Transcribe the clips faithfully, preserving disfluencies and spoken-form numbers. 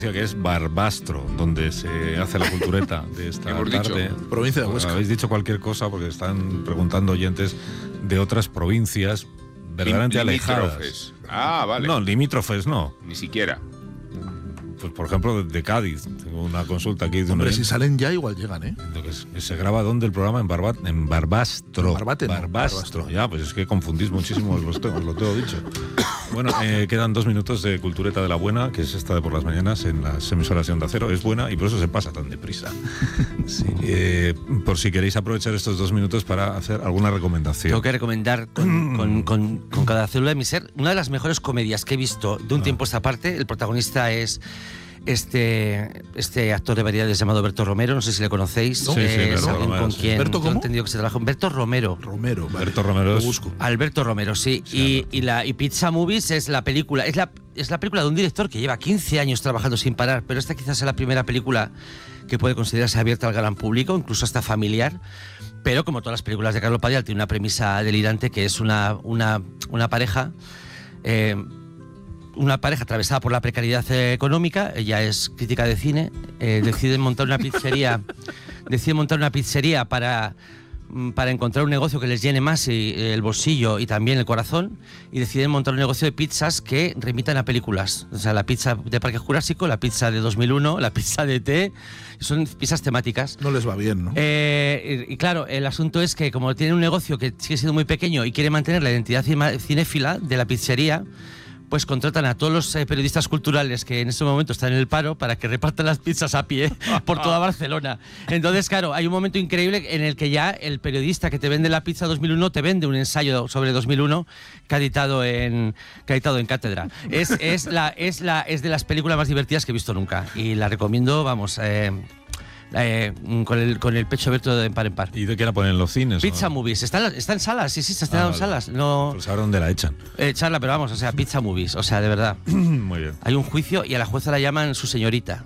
que es Barbastro, donde se hace la cultureta de esta tarde. Dicho? Provincia de Huesca. Habéis dicho cualquier cosa porque están preguntando oyentes de otras provincias verdaderamente Lim- alejadas. limítrofes. Ah, vale. No, limítrofes no. Ni siquiera. Pues por ejemplo, de, de Cádiz. Tengo una consulta aquí de un Hombre, oyente. si salen ya igual llegan, ¿eh? Entonces, ¿se graba dónde el programa? En, Barba, en Barbastro. Barbate, no, Barbastro. Barbastro. Ya, pues es que confundís muchísimo, os lo tengo, os lo tengo dicho. Bueno, eh, quedan dos minutos de Cultureta de la Buena, que es esta de por las mañanas en las emisoras de Onda Cero. Es buena y por eso se pasa tan deprisa. Sí, eh, por si queréis aprovechar estos dos minutos para hacer alguna recomendación. Tengo que recomendar con, con, con, con cada célula de mi ser una de las mejores comedias que he visto de un Ah. tiempo a esta parte. El protagonista es este este actor de variedades llamado Berto Romero, no sé si le conocéis. No. Sí, sí, Eh, Berto es alguien Romero, con sí. quien ¿Berto yo he cómo? entendido que se trabaja. Berto Romero. Romero, vale. Berto Romero Lo es- busco. Alberto Romero, sí. Sí, y, Alberto. y la y Pizza Movies es la película, es la es la película de un director que lleva quince años trabajando sin parar, pero esta quizás es la primera película que puede considerarse abierta al gran público, incluso hasta familiar. Pero como todas las películas de Carlo Padial, tiene una premisa delirante que es una una una pareja eh, una pareja atravesada por la precariedad eh, económica. Ella es crítica de cine, eh, deciden montar una pizzería, deciden montar una pizzería para, mm, para encontrar un negocio que les llene más y, eh, el bolsillo y también el corazón, y deciden montar un negocio de pizzas que remitan a películas. O sea, la pizza de Parque Jurásico, la pizza de dos mil uno, la pizza de E T, son pizzas temáticas. No les va bien, ¿no? Eh, y, y claro, el asunto es que como tiene un negocio que sigue siendo muy pequeño y quiere mantener la identidad cima- cinéfila de la pizzería, pues contratan a todos los eh, periodistas culturales que en ese momento están en el paro para que repartan las pizzas a pie por toda Barcelona. Entonces, claro, hay un momento increíble en el que ya el periodista que te vende la pizza dos mil uno te vende un ensayo sobre dos mil uno que ha editado en, que ha editado en Cátedra. Es, es, la, es, la, es de las películas más divertidas que he visto nunca y la recomiendo, vamos... Eh, Eh, con, el, con el pecho abierto de par en par. ¿Y de qué la ponen en los cines? Pizza ¿no? Movies, está en, la- está en salas, sí, sí, está Ah, en vale. salas. No, Pues a ver dónde la echan. eh, charla, pero vamos, o sea, Pizza Movies, o sea, de verdad. Muy bien. Hay un juicio y a la jueza la llaman su señorita.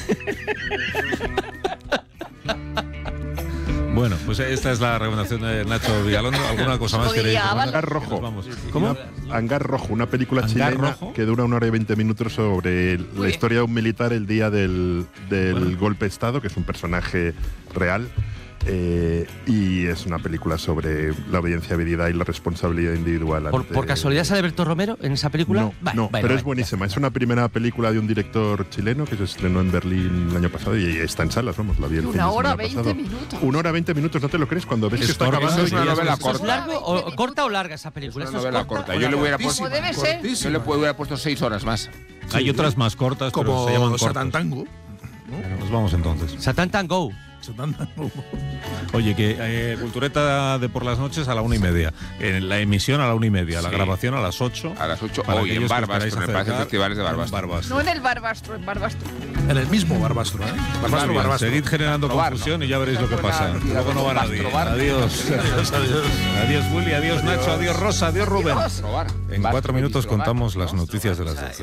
Bueno, pues esta es la recomendación de Nacho Vigalondo. ¿Alguna cosa más queréis recomendar? Hangar Rojo. Nos vamos. ¿Cómo? Hangar Rojo, una película ¿Hangar chilena Rojo? que dura una hora y veinte minutos sobre la historia de un militar el día del, del Bueno. golpe de Estado, que es un personaje real. Eh, y es una película sobre la obediencia debida y la responsabilidad individual. ¿Por, ante- por casualidad sale Berto Romero en esa película? No, Vale, no vale, pero vale. es buenísima. Es una primera película de un director chileno que se estrenó en Berlín el año pasado y está en salas, vamos, la vi el fin de Una hora semana veinte pasado. minutos. Una hora veinte minutos, ¿no te lo crees? Cuando ves Es que está corta, acabando eso es y una ya novela se- ¿Esto es corta. largo o corta o larga esa película? Es ¿Esto una es novela corta corta. o Yo le larga? hubiera puesto, Como debe ser. yo le pu- hubiera puesto seis horas más. Hay otras más cortas, pero Como se llaman Satan cortas. Tango. Nos vamos entonces. Satan Tango. Satan Tango. Oye, que eh, Cultureta de por las noches a la una y media. En la emisión a la una y media. La Sí. grabación a las ocho. A las ocho Para hoy en aquellos que os Barbastro, queráis me parece, acercar, festivales de en Barbastro. Barbastro. No en el Barbastro, en Barbastro. En el mismo Barbastro, ¿eh? Barbastro, Bien, Barbastro. seguid generando Probar, confusión ¿no? y ya veréis lo que Buena pasa. actividad, Luego no va nadie. probar. Adiós. Adiós, adiós. Adiós, Willy. Adiós, Nacho. Adiós, Rosa. Adiós, Rubén. Probar. En Bastro, cuatro minutos probar. contamos las ¿No? noticias de las doce.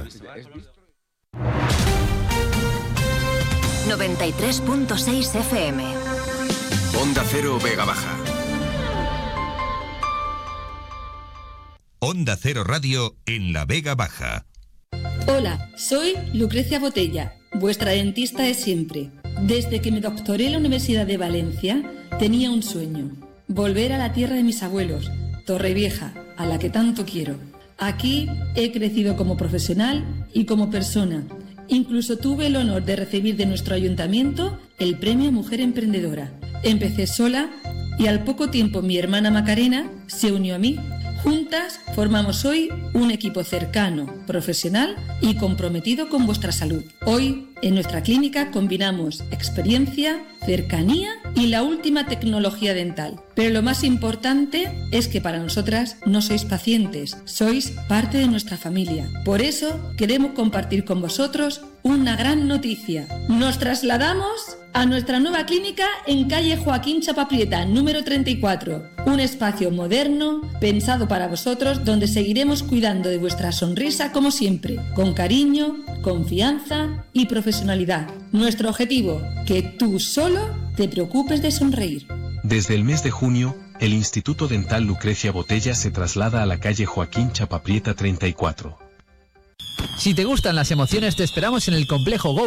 noventa y tres punto seis F M. Onda Cero Vega Baja. Onda Cero Radio en la Vega Baja. Hola, soy Lucrecia Botella, vuestra dentista de siempre. Desde que me doctoré en la Universidad de Valencia, tenía un sueño: volver a la tierra de mis abuelos, Torrevieja, a la que tanto quiero. Aquí he crecido como profesional y como persona. Incluso tuve el honor de recibir de nuestro ayuntamiento el premio Mujer Emprendedora. Empecé sola y al poco tiempo mi hermana Macarena se unió a mí. Juntas formamos hoy un equipo cercano, profesional y comprometido con vuestra salud. Hoy, en nuestra clínica combinamos experiencia, cercanía y la última tecnología dental. Pero lo más importante es que para nosotras no sois pacientes, sois parte de nuestra familia. Por eso queremos compartir con vosotros una gran noticia. Nos trasladamos a nuestra nueva clínica en calle Joaquín Chapaprieta, número treinta y cuatro. Un espacio moderno, pensado para vosotros, donde seguiremos cuidando de vuestra sonrisa como siempre, con cariño, confianza y profesionalidad. Nuestro objetivo, que tú solo te preocupes de sonreír. Desde el mes de junio, el Instituto Dental Lucrecia Botella se traslada a la calle Joaquín Chapaprieta treinta y cuatro. Si te gustan las emociones, te esperamos en el Complejo Go